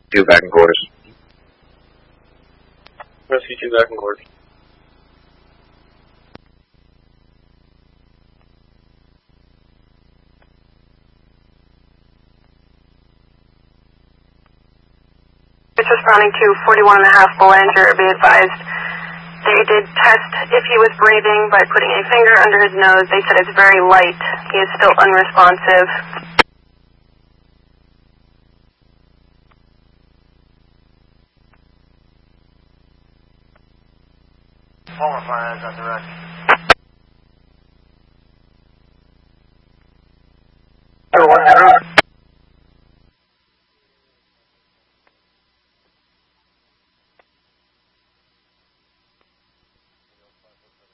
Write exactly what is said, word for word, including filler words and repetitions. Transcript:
two back in quarters. Rescue two back in quarters. It's responding to forty-one and a half Belanger. Be advised, they did test if he was breathing by putting a finger under his nose. They said it's very light. He is still unresponsive. Palmer fire is on direct. One zero.